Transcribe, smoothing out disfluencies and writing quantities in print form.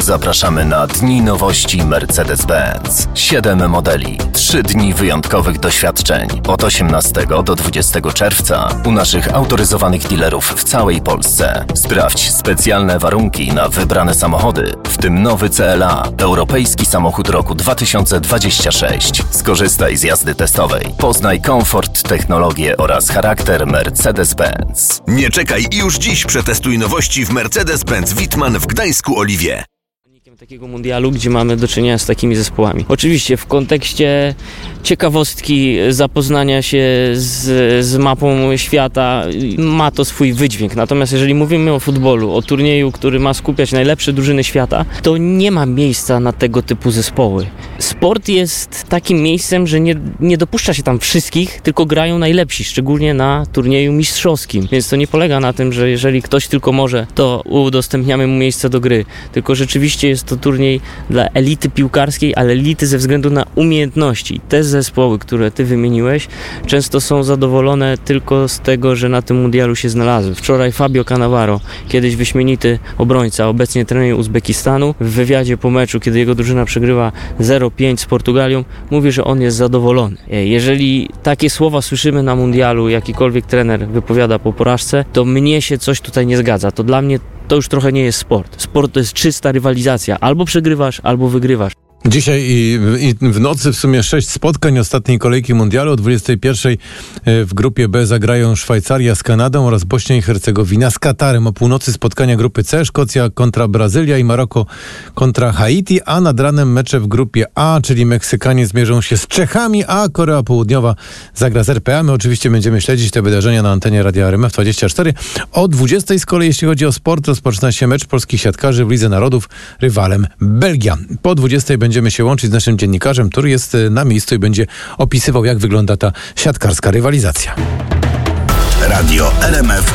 Zapraszamy na Dni Nowości Mercedes-Benz. 7 modeli, 3 dni wyjątkowych doświadczeń. Od 18 do 20 czerwca u naszych autoryzowanych dealerów w całej Polsce. Sprawdź specjalne warunki na wybrane samochody, w tym nowy CLA, europejski samochód roku 2026. Skorzystaj z jazdy testowej. Poznaj komfort, technologię oraz charakter Mercedes-Benz. Nie czekaj i już dziś przetestuj nowości w Mercedes-Benz Wittmann w Gdańsku-Oliwie. Takiego mundialu, gdzie mamy do czynienia z takimi zespołami. Oczywiście w kontekście ciekawostki, zapoznania się z mapą świata ma to swój wydźwięk. Natomiast jeżeli mówimy o futbolu, o turnieju, który ma skupiać najlepsze drużyny świata, to nie ma miejsca na tego typu zespoły. Sport jest takim miejscem, że nie dopuszcza się tam wszystkich, tylko grają najlepsi, szczególnie na turnieju mistrzowskim. Więc to nie polega na tym, że jeżeli ktoś tylko może, to udostępniamy mu miejsce do gry. Tylko rzeczywiście jest to turniej dla elity piłkarskiej, ale elity ze względu na umiejętności. Te zespoły, które ty wymieniłeś, często są zadowolone tylko z tego, że na tym mundialu się znalazły. Wczoraj Fabio Cannavaro, kiedyś wyśmienity obrońca, obecnie trener Uzbekistanu, w wywiadzie po meczu, kiedy jego drużyna przegrywa 0-5 z Portugalią, mówi, że on jest zadowolony. Jeżeli takie słowa słyszymy na mundialu, jakikolwiek trener wypowiada po porażce, to mnie się coś tutaj nie zgadza. To dla mnie to już trochę nie jest sport. Sport to jest czysta rywalizacja. Albo przegrywasz, albo wygrywasz. Dzisiaj i w nocy w sumie 6 spotkań ostatniej kolejki mundialu. O 21 w grupie B zagrają Szwajcaria z Kanadą oraz Bośnia i Hercegowina z Katarem. O północy spotkania grupy C, Szkocja kontra Brazylia i Maroko kontra Haiti, a nad ranem mecze w grupie A, czyli Meksykanie zmierzą się z Czechami, a Korea Południowa zagra z RPA. My oczywiście będziemy śledzić te wydarzenia na antenie Radia RMF24. O 20 z kolei, jeśli chodzi o sport, rozpoczyna się mecz polskich siatkarzy w Lidze Narodów, rywalem Belgia. Po 20 będziemy się łączyć z naszym dziennikarzem, który jest na miejscu i będzie opisywał, jak wygląda ta siatkarska rywalizacja. Radio RMF